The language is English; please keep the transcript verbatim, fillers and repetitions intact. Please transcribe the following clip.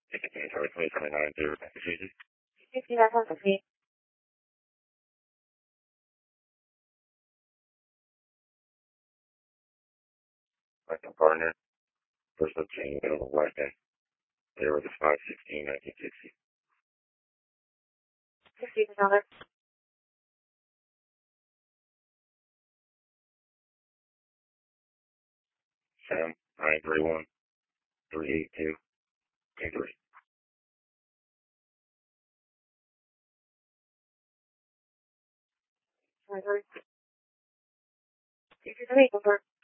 Ticket inventory twenty twenty-nine to Massachusetts. sixty-nine hundred feet. Michael Partner, first obtained middle of white day. There was five sixteen nineteen sixty. sixty dollars. Sam nine three one three eight two two three. Sorry, sorry. sixty-three, over.